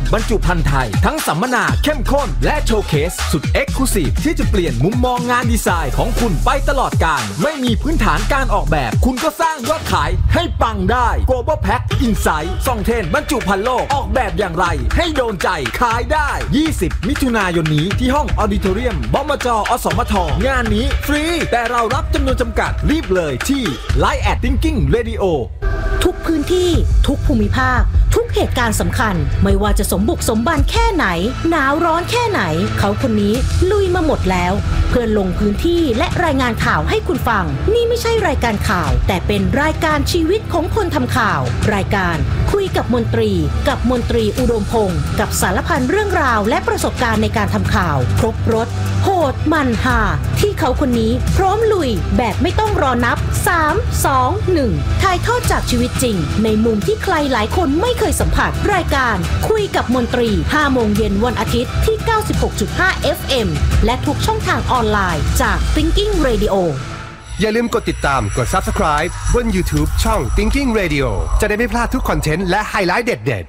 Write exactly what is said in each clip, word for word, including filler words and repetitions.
บรรจุภัณฑ์ไทยทั้งสัมมนาเข้มข้นและโชว์เคสสุดเอ็กซ์คลูซีฟที่จะเปลี่ยนมุมมองงานดีไซน์ของคุณไปตลอดกาลไม่มีพื้นฐานการออกแบบคุณก็สร้างยอดขายให้ปังได้ Global Pack Insight ส่องเทรนด์บรรจุภัณฑ์โลกออกแบบอย่างไรให้โดนใจขายได้ยี่สิบมิถุนายนนี้ที่ห้องออดิโทเรียมบมจ.อสมทงานนี้ฟรีแต่เรารับจำนวนจำกัดรีบเลยที่ ไลน์ แอท Thinking Radio ทุกพื้นที่ทุกภูมิภาคทุกเหตุการณ์สำคัญไม่ว่าจะสมบุกสมบันแค่ไหนหนาวร้อนแค่ไหนเขาคนนี้ลุยมาหมดแล้วเพื่อลงพื้นที่และรายงานข่าวให้คุณฟังนี่ไม่ใช่รายการข่าวแต่เป็นรายการชีวิตของคนทำข่าวรายการคุยกับมนตรีกับมนตรีอุดมพงศ์กับสารพันเรื่องราวและประสบการณ์ในการทำข่าวครบรสโหดมันฮาที่เขาคนนี้พร้อมลุยแบบไม่ต้องรอนับสาม สอง หนึ่งถ่ายทอดจากชีวิตจริงในมุมที่ใครหลายคนไม่เคยสัมผัสรายการคุยกับมนตรีห้าโมงเย็นวันอาทิตย์ที่ เก้าสิบหกจุดห้า เอฟ เอ็ม และทุกช่องทางออนไลน์จาก Thinking Radio อย่าลืมกดติดตามกด Subscribe บน YouTube ช่อง Thinking Radio จะได้ไม่พลาดทุกคอนเทนต์และไฮไลท์เด็ด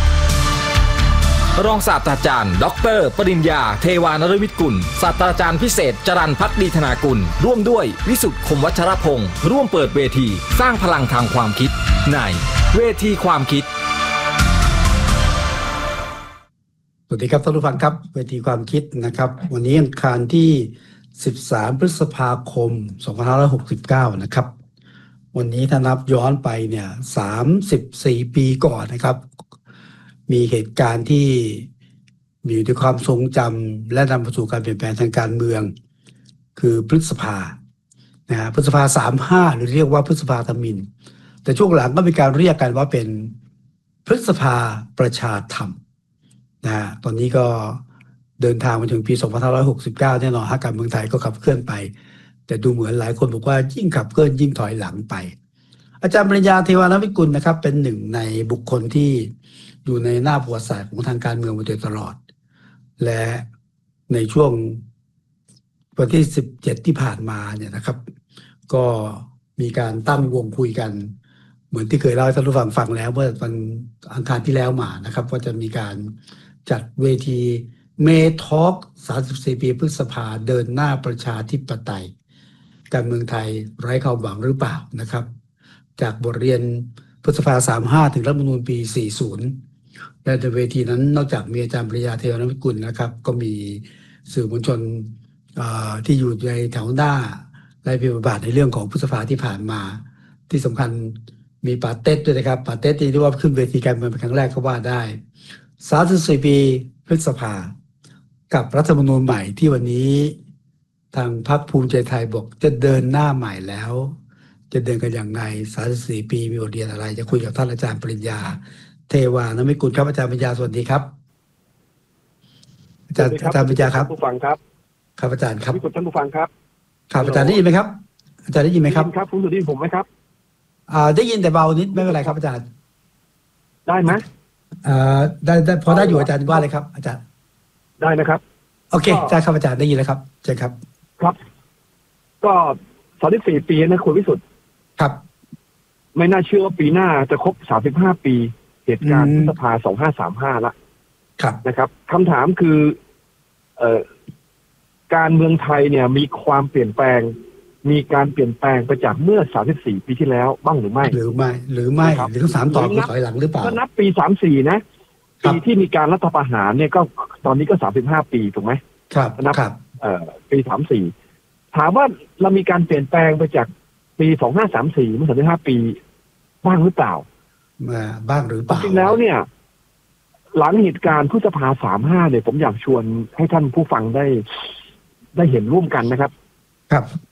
ๆรองศาสตราจารย์ดร.ปริญญาเทวานฤมิตกุลศาสตราจารย์พิเศษจรัญภักดีธนากุลร่วมด้วยวิสุทธิ์คมวัชรพงศ์ร่วมเปิดเวทีสร้างพลังทางความคิดในเวทีความคิดสวัสดีครับท่านผู้ฟังครับเวทีความคิดนะครับวันนี้อังคารที่สิบสามพฤษภาคมสองพันห้าร้อยหกสิบเก้านะครับวันนี้ถ้านับย้อนไปเนี่ยสามสิบสี่ปีก่อนนะครับมีเหตุการณ์ที่มีอยู่ในความทรงจำและนำไปสู่การเปลี่ยนแปลงทางการเมืองคือพฤษภานะฮะพฤษภาสามห้าหรือเรียกว่าพฤษภาธมิฬแต่ช่วงหลังก็มีการเรียกกันว่าเป็นพฤษภาประชาธรรมนะฮะตอนนี้ก็เดินทางมาถึงปีสองพันห้าร้อยหกสิบเก้าแน่นอนฮะการเมืองไทยก็ขับเคลื่อนไปแต่ดูเหมือนหลายคนบอกว่ายิ่งขับเคลื่อนยิ่งถอยหลังไปอาจารย์ปริญญาเทวานฤมิตกุลนะครับเป็นหนึ่งในบุคคลที่อยู่ในหน้าประวัติศาสตร์ของทางการเมืองมาโดยตลอดและในช่วงวันที่สิบเจ็ดที่ผ่านมาเนี่ยนะครับก็มีการตั้งวงคุยกันเหมือนที่เคยเล่าให้ท่านผู้ฟังฟังแล้วเมื่อวันอังคารที่แล้วมานะครับว่าจะมีการจัดเวทีเมทอล์กสามสิบสี่ปีพฤษภาเดินหน้าประชาธิปไตยการเมืองไทยไร้ความหวังหรือเปล่านะครับจากบทเรียนพฤษภาสามสิบห้าถึงรัฐธรรมนูญปีสี่สิบและในเวทีนั้นนอกจากมีอาจารย์ปริญญาเทวานฤมิตกุลนะครับก็มีสื่อมวลชนที่อยู่ในแถวหน้าและมีบทบาทในเรื่องของพฤษภาที่ผ่านมาที่สำคัญมีปาเต็ดด้วยนะครับปาเต็ดที่เรียกว่าขึ้นเวทีการเมืองเป็นครั้งแรกก็ว่าได้สามสิบสี่ปีพฤษภากับรัฐธรรมนูญใหม่ที่วันนี้ทางพรรคภูมิใจไทยบอกจะเดินหน้าใหม่แล้วจะเดินกันอย่างไรสามสิบสี่ปีมีบทเรียนอะไรจะคุยกับท่านอาจารย์ปริญญาเทวานฤมิตกุลครับอาจารย์ปริญญาสวัสดีครับอาจารย์อาจารย์ปริญญาครับผู้ฟังครับครับอาจารย์ครับท่านผู้ฟังครับครับอาจารย์ได้ยินไหมครับอาจารย์ได้ยินไหมครับครับคุณสุรินทร์ผมไหมครับอ่าได้ยินแต่เบานิดไม่เป็นไรครับอาจารย์ได้ไหมอ่าได้ได้พอได้อยู่อาจารย์ว่าเลยครับอาจารย์ได้นะครับโอเคใช่ครับอาจารย์ได้ยินแล้วครับใช่ครับครับก็สามสิบสี่ปีนะคุณวิสุทธิ์ครับไม่น่าเชื่อว่าปีหน้าจะครบสามสิบห้าปีเหตุการณ์พฤษภาสองห้าสามห้าละครับนะครับคำถามคือเอ่อการเมืองไทยเนี่ยมีความเปลี่ยนแปลงมีการเปลี่ยนแปลงไปจากเมื่อสามสิบสี่ปีที่แล้วบ้างหรือไม่หรือไม่หรือไม่หรือต้องสามต่อหรือถอยหลังหรือเปล่าถ้านับปีสามสี่นะปีที่มีการรัฐประหารเนี่ยก็ตอนนี้ก็สามสิบห้าปีถูกไหมครับนับเอ่อปีสามสี่ถามว่าเรามีการเปลี่ยนแปลงไปจากปีสองห้าสามสี่เมื่อสามสิบห้าปีบ้างหรือเปล่ามาบ้างหรือเปล่าจริงแล้วเนี่ยหลังเหตุการณ์พฤษภาสามห้าเนี่ยผมอยากชวนให้ท่านผู้ฟังได้ได้เห็นร่วมกันนะครับครับ